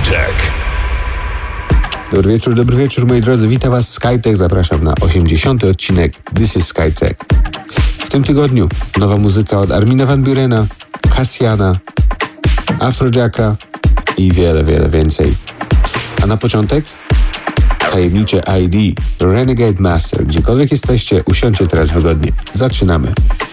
SkyTech. Dobry wieczór moi drodzy, witam was SkyTech, zapraszam na 80. odcinek This is SkyTech. W tym tygodniu nowa muzyka od Armina van Burena, Cassiana, Afrojacka i wiele więcej. A na początek tajemnicze ID Renegade Master. Gdziekolwiek jesteście, usiądźcie teraz wygodnie. Zaczynamy.